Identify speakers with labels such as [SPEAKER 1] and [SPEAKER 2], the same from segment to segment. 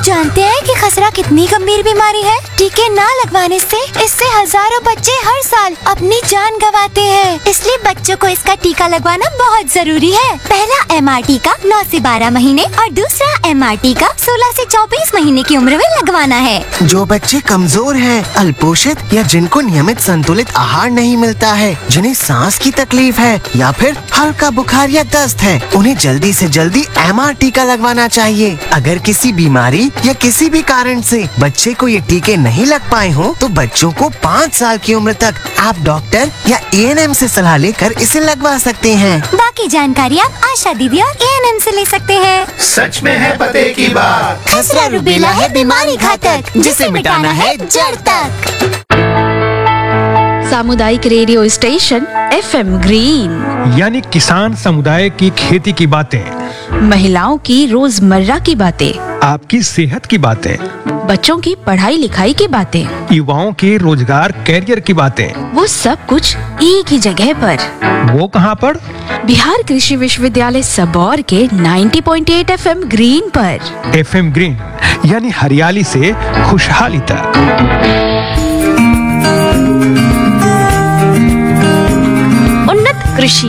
[SPEAKER 1] जानते हैं कि खसरा कितनी गंभीर बीमारी है? टीके ना लगवाने से इससे हजारों बच्चे हर साल अपनी जान गंवाते हैं। इसलिए बच्चों को इसका टीका लगवाना बहुत जरूरी है। पहला MR टीका 9 से 12 महीने और दूसरा MR टीका 16 से 24 महीने की उम्र में लगवाना है।
[SPEAKER 2] जो बच्चे कमजोर हैं, अल्पोषित या जिनको नियमित संतुलित आहार नहीं मिलता है, जिन्हें सांस की तकलीफ है या फिर हल्का बुखार या दस्त है, उन्हें जल्दी से जल्दी MR टीका लगवाना चाहिए। अगर किसी बीमारी या किसी भी कारण से बच्चे को ये टीके नहीं लग पाए हो, तो बच्चों को 5 साल की उम्र तक आप डॉक्टर या ANM से सलाह लेकर इसे लगवा सकते हैं।
[SPEAKER 1] बाकी जानकारी आप आशा दीदी और ANM से ले सकते हैं।
[SPEAKER 3] सच में है पते की बात।
[SPEAKER 1] खसरा रूबेला है बीमारी घातक, जिसे मिटाना है जड़ तक।
[SPEAKER 4] सामुदायिक रेडियो स्टेशन FM ग्रीन,
[SPEAKER 5] यानी किसान समुदाय की खेती की बातें,
[SPEAKER 4] महिलाओं की रोजमर्रा की बातें,
[SPEAKER 5] आपकी सेहत की बातें,
[SPEAKER 4] बच्चों की पढ़ाई लिखाई की बातें,
[SPEAKER 5] युवाओं के रोजगार कैरियर की बातें,
[SPEAKER 4] वो सब कुछ एक ही जगह पर।
[SPEAKER 5] वो कहाँ पर?
[SPEAKER 4] बिहार कृषि विश्वविद्यालय सबौर के 90.8 FM ग्रीन पर।
[SPEAKER 5] FM ग्रीन यानी हरियाली से खुशहाली तक।
[SPEAKER 4] उन्नत कृषि।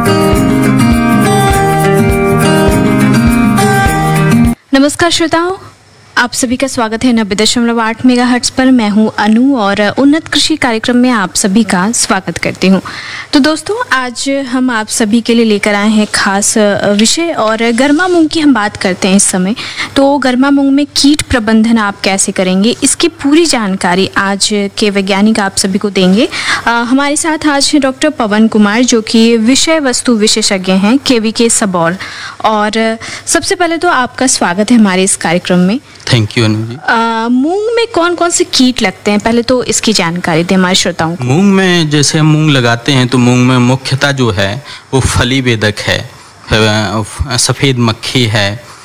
[SPEAKER 4] नमस्कार श्रोताओं, आप सभी का स्वागत है 90.8 मेगाहर्ट्ज पर। मैं हूं अनु और उन्नत कृषि कार्यक्रम में आप सभी का स्वागत करती हूं। तो दोस्तों, आज हम आप सभी के लिए लेकर आए हैं खास विषय और गर्मा मूंग की हम बात करते हैं इस समय। तो गर्मा मूंग में कीट प्रबंधन आप कैसे करेंगे, इसकी पूरी जानकारी आज के वैज्ञानिक आप सभी को देंगे। हमारे साथ आज हैं डॉक्टर पवन कुमार, जो कि विषय वस्तु विशेषज्ञ हैं KVK सबौर। और सबसे पहले तो आपका स्वागत है हमारे इस कार्यक्रम में।
[SPEAKER 6] Thank you Anu ji.
[SPEAKER 4] मूंग में कौन कौन से कीट लगते हैं, पहले तो इसकी जानकारी दें हमारे श्रोताओं को।
[SPEAKER 6] मूंग में जैसे हम मूंग लगाते हैं तो मूंग में मुख्यतः जो है वो फली बेधक है, फिर सफ़ेद मक्खी है,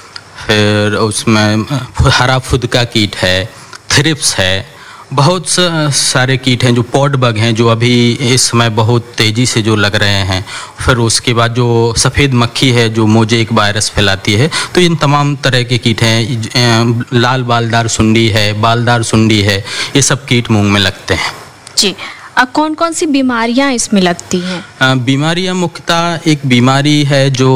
[SPEAKER 6] फिर उसमें हरा फुदका कीट है, थ्रिप्स है, बहुत सारे कीट हैं जो पॉड बग हैं जो अभी इस समय बहुत तेज़ी से जो लग रहे हैं। फिर उसके बाद जो सफ़ेद मक्खी है जो मोजेक वायरस फैलाती है। तो इन तमाम तरह के कीट हैं। लाल बालदार सुंडी है, बालदार सुंडी है, ये सब कीट मूंग में लगते हैं
[SPEAKER 4] जी। कौन कौन सी बीमारियां इसमें लगती हैं?
[SPEAKER 6] बीमारियां मुख्यतः एक बीमारी है जो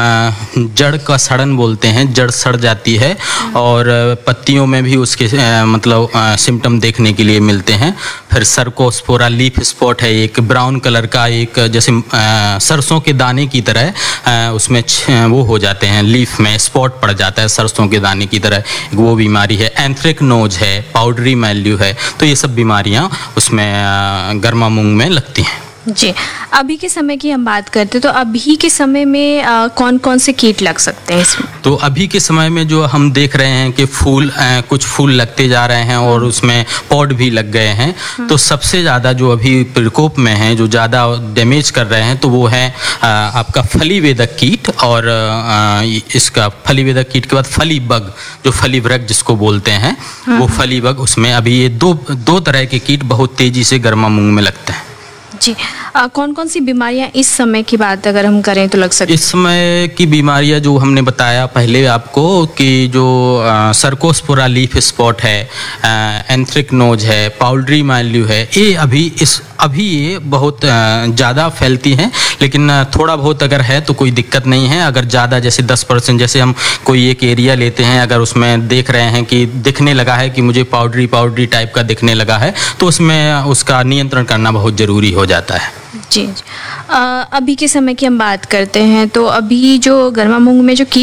[SPEAKER 6] जड़ का सड़न बोलते हैं, जड़ सड़ जाती है और पत्तियों में भी उसके मतलब सिम्टम देखने के लिए मिलते हैं। फिर सर्कोस्पोरा लीफ स्पॉट है, एक ब्राउन कलर का, एक जैसे सरसों के दाने की तरह उसमें वो हो जाते हैं, लीफ में स्पॉट पड़ जाता है सरसों के दाने की तरह, वो बीमारी है। एंथ्रेक्नोज है, पाउडरी मैल्यू है। तो ये सब बीमारियां उसमें गर्मा मूंग में लगती हैं
[SPEAKER 4] जी। अभी के समय की हम बात करते हैं तो अभी के समय में कौन कौन से कीट लग सकते हैं इसमें?
[SPEAKER 6] तो अभी के समय में जो हम देख रहे हैं कि कुछ फूल लगते जा रहे हैं और उसमें पॉड भी लग गए हैं। तो सबसे ज़्यादा जो अभी प्रकोप में है, जो ज़्यादा डैमेज कर रहे हैं, तो वो है आपका फली वेदक कीट। और इसका फली वेदक कीट के बाद फली बग, जो फली व्रग जिसको बोलते हैं, वो फली बग, उसमें अभी ये दो तरह के कीट बहुत तेज़ी से गर्मा मूंग में लगते हैं
[SPEAKER 4] जी। कौन कौन सी बीमारियां इस समय की बात अगर हम करें तो लग सकती?
[SPEAKER 6] इस समय की बीमारियां जो हमने बताया पहले आपको कि जो सर्कोस्पोरा लीफ स्पॉट है, एंथ्रेक्नोज है, पाउडरी मैल्यू है, ये अभी ये बहुत ज़्यादा फैलती हैं। लेकिन थोड़ा बहुत अगर है तो कोई दिक्कत नहीं है। अगर ज़्यादा जैसे 10%, जैसे हम कोई एक एरिया लेते हैं, अगर उसमें देख रहे हैं कि दिखने लगा है कि मुझे पाउडरी टाइप का दिखने लगा है, तो उसमें उसका नियंत्रण करना बहुत ज़रूरी हो जाता है
[SPEAKER 4] जी। अभी के समय की हम बात करते हैं तो अभी जो गर्मा मूंग में जो